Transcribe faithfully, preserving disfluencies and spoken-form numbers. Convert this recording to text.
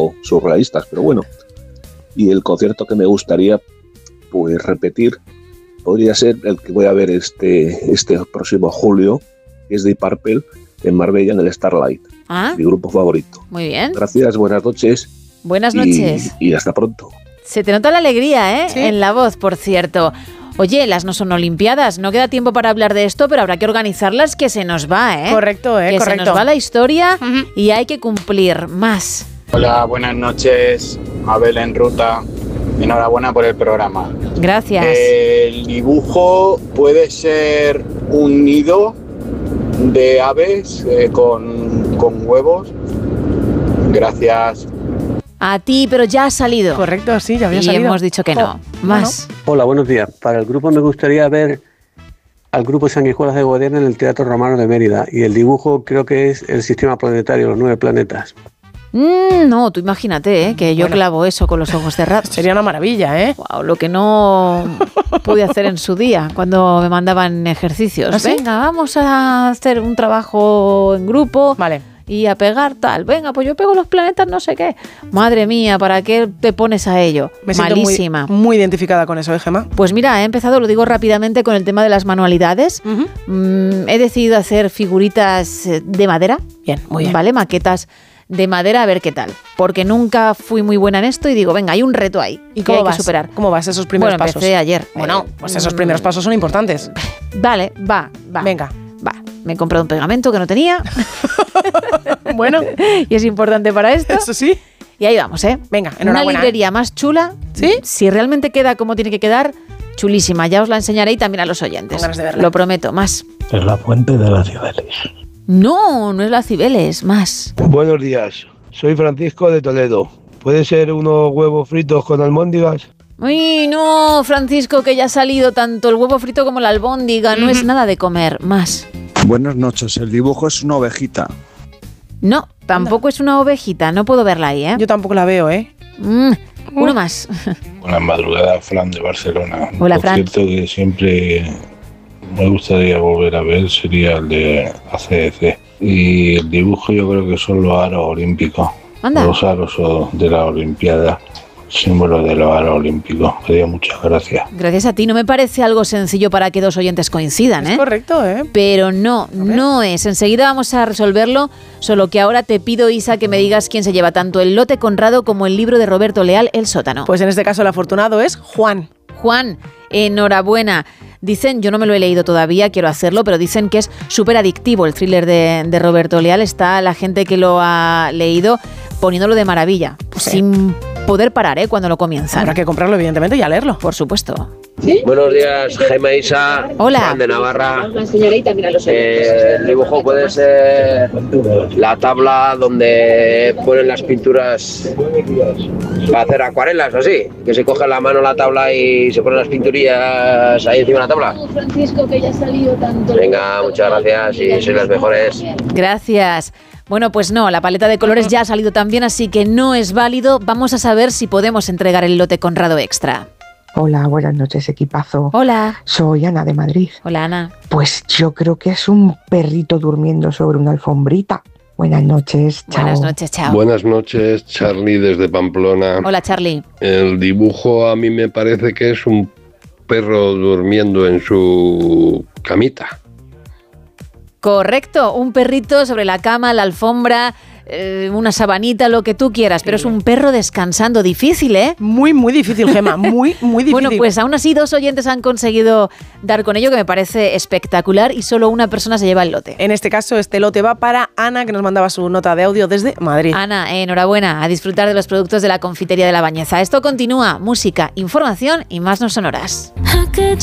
poco surrealistas, pero bueno. Y el concierto que me gustaría pues repetir podría ser el que voy a ver este, este próximo julio, que es de Deep Purple, en Marbella, en el Starlight, ¿Ah? mi grupo favorito. Muy bien. Gracias, buenas noches. Buenas noches. Y, y hasta pronto. Se te nota la alegría, ¿eh? ¿Sí? En la voz, por cierto. Oye, las no son olimpiadas, no queda tiempo para hablar de esto, pero habrá que organizarlas, que se nos va, ¿eh? Correcto, ¿eh? Que Correcto. se nos va la historia Uh-huh. y hay que cumplir más. Hola, buenas noches, Abel en ruta. Enhorabuena por el programa. Gracias. El dibujo puede ser un nido de aves eh, con, con huevos. Gracias. A ti, pero ya ha salido. Correcto, sí, ya había y salido. hemos dicho que no. Oh, Más. Hola, buenos días. Para el grupo me gustaría ver al grupo Sanguijuelas de Guadiana en el Teatro Romano de Mérida. Y el dibujo creo que es el sistema planetario, los nueve planetas. Mm, no, tú imagínate, ¿eh? Que yo Bueno. clavo eso con los ojos cerrados. Sería una maravilla, ¿eh? Wow, lo que no pude hacer en su día cuando me mandaban ejercicios. ¿Ah, sí? Venga, vamos a hacer un trabajo en grupo. Vale. Y a pegar tal. Venga, pues yo pego los planetas no sé qué. Madre mía, ¿para qué te pones a ello? Me siento Malísima. muy, muy identificada con eso, ¿eh, Gemma? Pues mira, he empezado, lo digo rápidamente, con el tema de las manualidades. Uh-huh. Mm, he decidido hacer figuritas eh, de madera. Bien, muy bien. ¿Vale? Maquetas de madera, a ver qué tal. Porque nunca fui muy buena en esto y digo, venga, hay un reto ahí. ¿Y que cómo hay vas? que superar. ¿Cómo vas esos primeros Bueno, pasos? empecé ayer. Bueno, Eh, pues esos mm, primeros pasos son importantes. Vale, va, va. Venga. Va. Me he comprado un pegamento que no tenía. Bueno, Y es importante para esto. eso sí. Y ahí vamos, ¿eh? Venga, Una enhorabuena. librería más chula. ¿Sí? Si realmente queda como tiene que quedar, chulísima. Ya os la enseñaré y también a los oyentes. Con ganas de verla. Lo prometo, más. Es la fuente de las Cibeles. No, no es la Cibeles, más. Buenos días, soy Francisco de Toledo. ¿Puede ser unos huevos fritos con almóndigas? Uy, no, Francisco, que ya ha salido tanto el huevo frito como la albóndiga. No es nada de comer, más. Buenas noches, el dibujo es una ovejita. No, tampoco es una ovejita, no puedo verla ahí, ¿eh? Yo tampoco la veo, ¿eh? Mm, uno más. Buenas madrugadas, Fran de Barcelona. Hola, Por Fran. cierto, que siempre me gustaría volver a ver sería el de A C D C. Y el dibujo yo creo que son los aros olímpicos. Anda. Los aros de la Olimpiada, símbolo de los aros olímpicos. Pedía muchas gracias. Gracias a ti, no me parece algo sencillo para que dos oyentes coincidan, Es ¿eh? correcto, ¿eh? Pero no, no es. Enseguida vamos a resolverlo, solo que ahora te pido, Isa, que me digas quién se lleva tanto el lote Conrado como el libro de Roberto Leal, El sótano. Pues en este caso el afortunado es Juan. Juan, enhorabuena. Dicen, yo no me lo he leído todavía, quiero hacerlo, pero dicen que es súper adictivo el thriller de, de Roberto Leal. Está la gente que lo ha leído poniéndolo de maravilla, Sí. sin poder parar, ¿eh? Cuando lo comienzan. Habrá que comprarlo, evidentemente, y a leerlo. Por supuesto. Buenos días, Gemma Isa, Hola. Juan de Navarra. Eh, el dibujo puede ser la tabla donde ponen las pinturas para hacer acuarelas o así, que se coge la mano la tabla y se ponen las pinturillas ahí encima de la tabla. Francisco, que ya ha salido tanto. Venga, muchas gracias y sois las mejores. Gracias. Bueno, pues no, la paleta de colores ya ha salido también, así que no es válido. Vamos a saber si podemos entregar el lote Conrado Extra. Hola, buenas noches, equipazo. Hola. Soy Ana de Madrid. Hola, Ana. Pues yo creo que es un perrito durmiendo sobre una alfombrita. Buenas noches, chao. Buenas noches, chao. Buenas noches, Charlie desde Pamplona. Hola, Charlie. El dibujo a mí me parece que es un perro durmiendo en su camita. Correcto, un perrito sobre la cama, la alfombra, eh, una sabanita, lo que tú quieras, pero es un perro descansando. Difícil, ¿eh? Muy, muy difícil, Gemma, muy, muy difícil. Bueno, pues aún así dos oyentes han conseguido dar con ello, que me parece espectacular, y solo una persona se lleva el lote. En este caso, este lote va para Ana, que nos mandaba su nota de audio desde Madrid. Ana, enhorabuena, a disfrutar de los productos de la confitería de La Bañeza. Esto continúa, música, información y más no sonoras. I could